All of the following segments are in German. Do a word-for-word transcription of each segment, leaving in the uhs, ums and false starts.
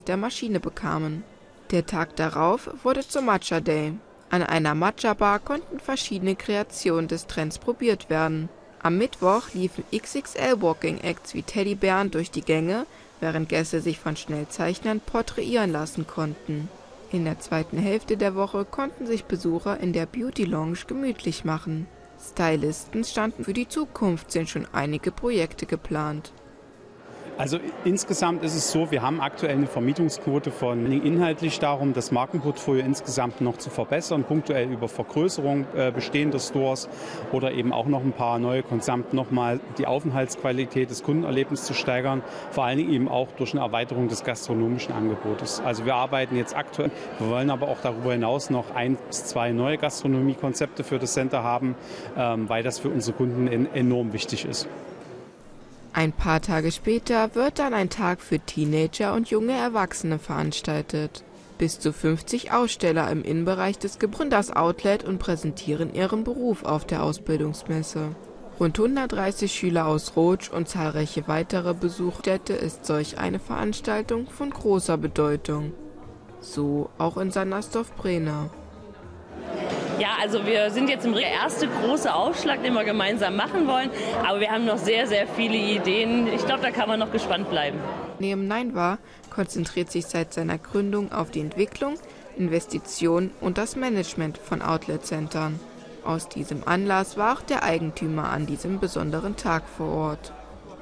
der Maschine bekamen. Der Tag darauf wurde zum Matcha Day. An einer Matcha-Bar konnten verschiedene Kreationen des Trends probiert werden. Am Mittwoch liefen X X L-Walking-Acts wie Teddybären durch die Gänge, während Gäste sich von Schnellzeichnern porträtieren lassen konnten. In der zweiten Hälfte der Woche konnten sich Besucher in der Beauty Lounge gemütlich machen. Stylisten standen für die Zukunft, sind schon einige Projekte geplant. Also insgesamt ist es so, wir haben aktuell eine Vermietungsquote von inhaltlich darum, das Markenportfolio insgesamt noch zu verbessern, punktuell über Vergrößerung äh, bestehender Stores oder eben auch noch ein paar neue Konzepte, nochmal die Aufenthaltsqualität des Kundenerlebnisses zu steigern, vor allen Dingen eben auch durch eine Erweiterung des gastronomischen Angebotes. Also wir arbeiten jetzt aktuell, wir wollen aber auch darüber hinaus noch ein bis zwei neue Gastronomiekonzepte für das Center haben, ähm, weil das für unsere Kunden en- enorm wichtig ist. Ein paar Tage später wird dann ein Tag für Teenager und junge Erwachsene veranstaltet. Bis zu fünfzig Aussteller im Innenbereich des Gründers Outlet und präsentieren ihren Beruf auf der Ausbildungsmesse. Rund hundertdreißig Schüler aus Rotsch und zahlreiche weitere Besuchstätte ist solch eine Veranstaltung von großer Bedeutung. So auch in Sandersdorf-Brehna. Ja, also wir sind jetzt im erste große Aufschlag, den wir gemeinsam machen wollen, aber wir haben noch sehr, sehr viele Ideen. Ich glaube, da kann man noch gespannt bleiben. Neben Neinwa konzentriert sich seit seiner Gründung auf die Entwicklung, Investition und das Management von Outlet-Centern. Aus diesem Anlass war auch der Eigentümer an diesem besonderen Tag vor Ort.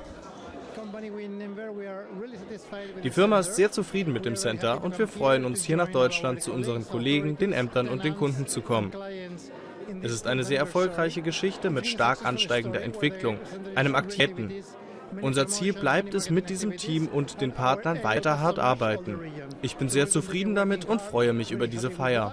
Die Firma ist sehr zufrieden mit dem Center und wir freuen uns, hier nach Deutschland zu unseren Kollegen, den Ämtern und den Kunden zu kommen. Es ist eine sehr erfolgreiche Geschichte mit stark ansteigender Entwicklung, einem aktiven. Unser Ziel bleibt es, mit diesem Team und den Partnern weiter hart arbeiten. Ich bin sehr zufrieden damit und freue mich über diese Feier.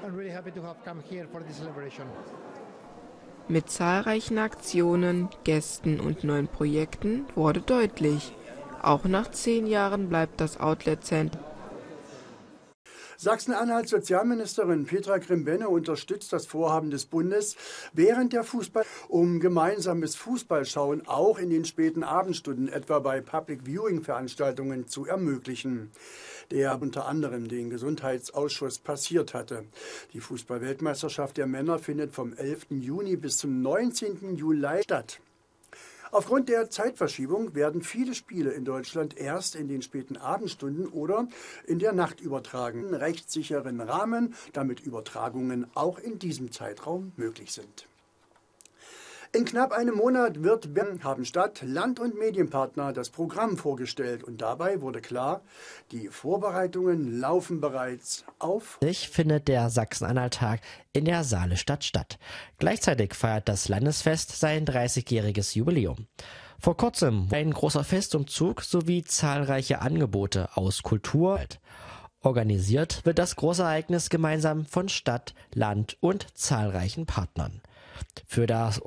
Mit zahlreichen Aktionen, Gästen und neuen Projekten wurde deutlich, auch nach zehn Jahren bleibt das Outlet Center. Sachsen-Anhalts Sozialministerin Petra Grimm-Benne unterstützt das Vorhaben des Bundes während der Fußball, um gemeinsames Fußballschauen auch in den späten Abendstunden, etwa bei Public-Viewing-Veranstaltungen, zu ermöglichen, der unter anderem den Gesundheitsausschuss passiert hatte. Die Fußball-Weltmeisterschaft der Männer findet vom elften Juni bis zum neunzehnten Juli statt. Aufgrund der Zeitverschiebung werden viele Spiele in Deutschland erst in den späten Abendstunden oder in der Nacht übertragen. In rechtssicheren Rahmen, damit Übertragungen auch in diesem Zeitraum möglich sind. In knapp einem Monat wird haben Stadt, Land- und Medienpartner das Programm vorgestellt und dabei wurde klar, die Vorbereitungen laufen bereits auf. Findet der Sachsen-Anhalt-Tag in der Saalestadt statt. Gleichzeitig feiert das Landesfest sein dreißigjähriges Jubiläum. Vor kurzem ein großer Festumzug sowie zahlreiche Angebote aus Kultur. Organisiert wird das Großereignis gemeinsam von Stadt, Land und zahlreichen Partnern. Für das